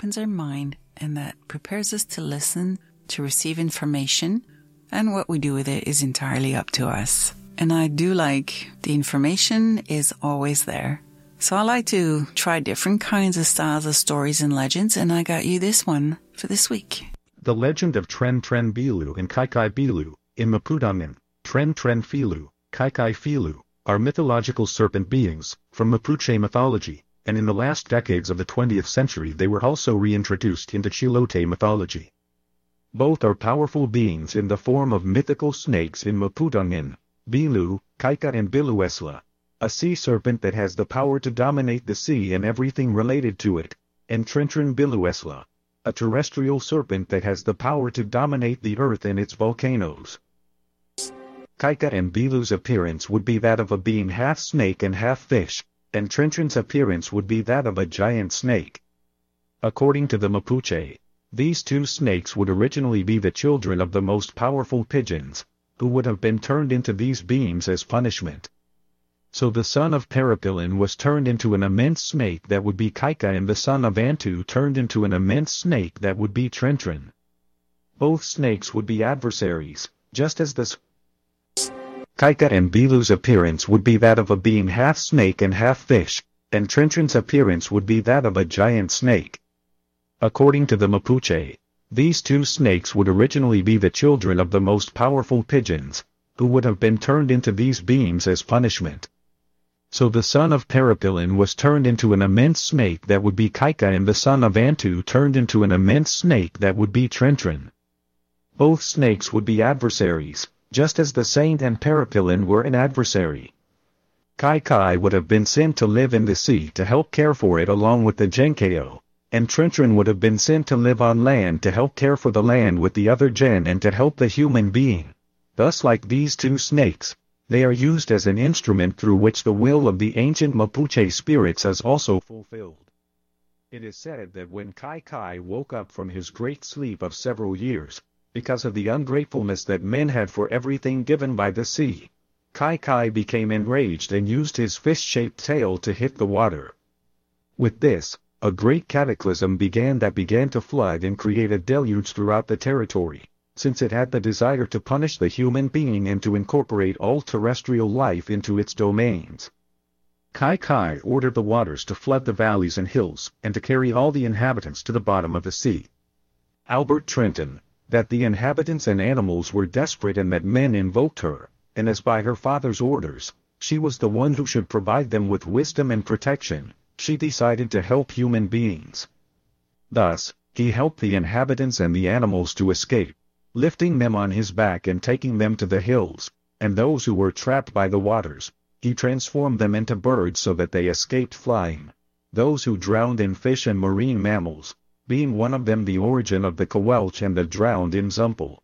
opens our mind and that prepares us to listen, to receive information, and what we do with it is entirely up to us. And I do like the information is always there. So I like to try different kinds of styles of stories and legends, and I got you this one for this week. The legend of Tren Tren Bilu and Kai Kai Bilu, in Mapudungun. Tren Tren Filu, Kai Kai Filu, are mythological serpent beings, from Mapuche mythology, and in the last decades of the 20th century they were also reintroduced into Chilote mythology. Both are powerful beings in the form of mythical snakes in Mapudungun, Bilu, Kaika and Biluesla, a sea serpent that has the power to dominate the sea and everything related to it, and Tren Tren Biluesla, a terrestrial serpent that has the power to dominate the earth and its volcanoes. Kaika and Bilu's appearance would be that of a being half snake and half fish, and Tren Tren's appearance would be that of a giant snake. According to the Mapuche, these two snakes would originally be the children of the most powerful pigeons, who would have been turned into these beings as punishment. So the son of Parapilin was turned into an immense snake that would be Kaika, and the son of Antu turned into an immense snake that would be Tren Tren. Both snakes would be adversaries, just as the Kaika and Bilu's appearance would be that of a being half snake and half fish, and Tren Tren's appearance would be that of a giant snake. According to the Mapuche, these two snakes would originally be the children of the most powerful pigeons, who would have been turned into these beings as punishment. So the son of Parapilin was turned into an immense snake that would be Kaika, and the son of Antu turned into an immense snake that would be Tren Tren. Both snakes would be adversaries, just as the saint and Parapilin were an adversary. Kai Kai would have been sent to live in the sea to help care for it along with the Genkeo, and Tren Tren would have been sent to live on land to help care for the land with the other Gen and to help the human being. Thus, like these two snakes, they are used as an instrument through which the will of the ancient Mapuche spirits is also fulfilled. It is said that when Kai Kai woke up from his great sleep of several years, because of the ungratefulness that men had for everything given by the sea, Kai Kai became enraged and used his fish-shaped tail to hit the water. With this, a great cataclysm began to flood and create a deluge throughout the territory, since it had the desire to punish the human being and to incorporate all terrestrial life into its domains. Kai Kai ordered the waters to flood the valleys and hills and to carry all the inhabitants to the bottom of the sea. Albert Trenton, that the inhabitants and animals were desperate and that men invoked her, and as by her father's orders, she was the one who should provide them with wisdom and protection, she decided to help human beings. Thus, he helped the inhabitants and the animals to escape, lifting them on his back and taking them to the hills, and those who were trapped by the waters, he transformed them into birds so that they escaped flying. Those who drowned in fish and marine mammals, being one of them the origin of the Kawelch and the drowned in Zumpel.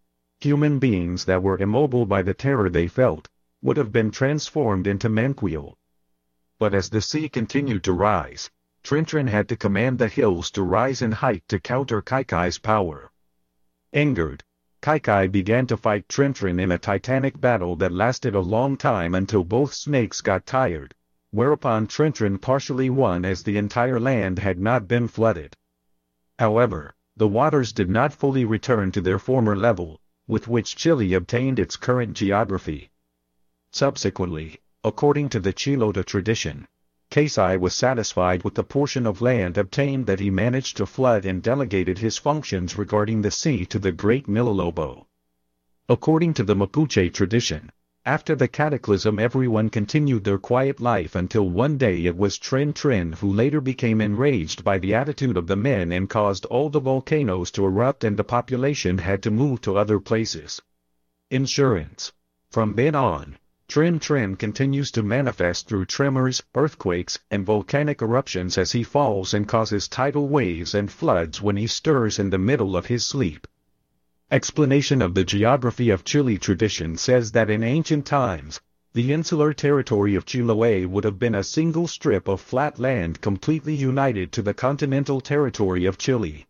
Human beings that were immobile by the terror they felt, would have been transformed into Menquil. But as the sea continued to rise, Tren Tren had to command the hills to rise in height to counter Kai Kai's power. Angered, Kai Kai began to fight Tren Tren in a titanic battle that lasted a long time until both snakes got tired, whereupon Tren Tren partially won as the entire land had not been flooded. However, the waters did not fully return to their former level, with which Chile obtained its current geography. Subsequently, according to the Chilota tradition, Kasai was satisfied with the portion of land obtained that he managed to flood and delegated his functions regarding the sea to the great Milalobo. According to the Mapuche tradition, after the cataclysm everyone continued their quiet life until one day it was Tren Tren who later became enraged by the attitude of the men and caused all the volcanoes to erupt and the population had to move to other places. Insurance. From then on, Tren Tren continues to manifest through tremors, earthquakes, and volcanic eruptions as he falls and causes tidal waves and floods when he stirs in the middle of his sleep. Explanation of the geography of Chile tradition says that in ancient times, the insular territory of Chiloé would have been a single strip of flat land completely united to the continental territory of Chile.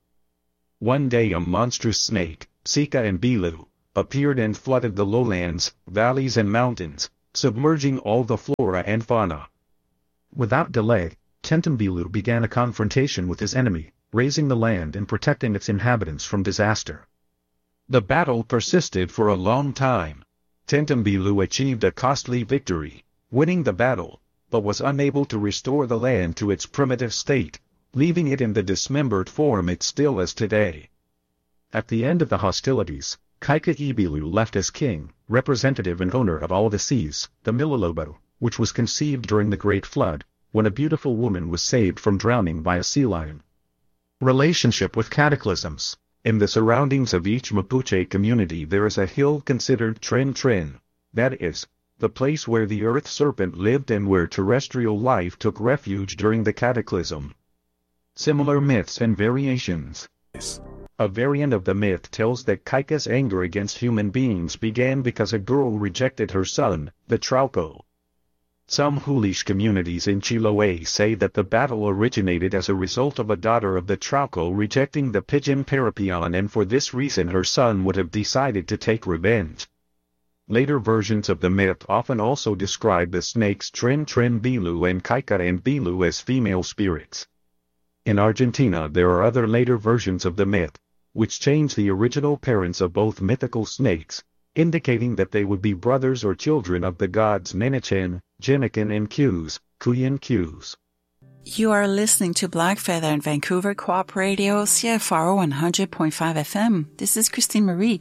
One day a monstrous snake, Sika and Bilu, appeared and flooded the lowlands, valleys and mountains, submerging all the flora and fauna. Without delay, Tentembilu began a confrontation with his enemy, raising the land and protecting its inhabitants from disaster. The battle persisted for a long time. Tentembilu achieved a costly victory, winning the battle, but was unable to restore the land to its primitive state, leaving it in the dismembered form it still is today. At the end of the hostilities, Kaikaibilu left as king, representative and owner of all the seas, the Milolobo, which was conceived during the Great Flood, when a beautiful woman was saved from drowning by a sea lion. Relationship with cataclysms. In the surroundings of each Mapuche community there is a hill considered Tren Tren, that is, the place where the earth serpent lived and where terrestrial life took refuge during the cataclysm. Similar myths and variations. A variant of the myth tells that Kaika's anger against human beings began because a girl rejected her son, the Trauco. Some Hulish communities in Chiloé say that the battle originated as a result of a daughter of the Trauco rejecting the pigeon Parapion, and for this reason her son would have decided to take revenge. Later versions of the myth often also describe the snakes Tren Tren Bilu and Kaika and Bilu as female spirits. In Argentina there are other later versions of the myth, which change the original parents of both mythical snakes, indicating that they would be brothers or children of the gods Nenechen, Jeniken and Kuyan Qs. You are listening to Black Feather and Vancouver Co-op Radio, CFRO 100.5 FM. This is Christine Marie.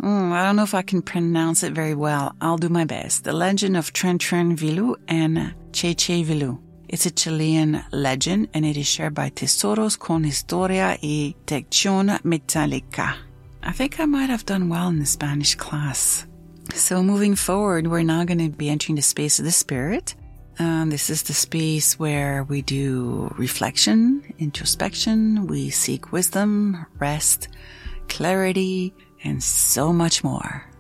I don't know if I can pronounce it very well. I'll do my best. The Legend of Tren Tren Vilu and Che Che Vilu. It's a Chilean legend, and it is shared by Tesoros con Historia y Tección Metálica. I think I might have done well in the Spanish class. So moving forward, we're now going to be entering the space of the spirit. This is the space where we do reflection, introspection, we seek wisdom, rest, clarity, and so much more.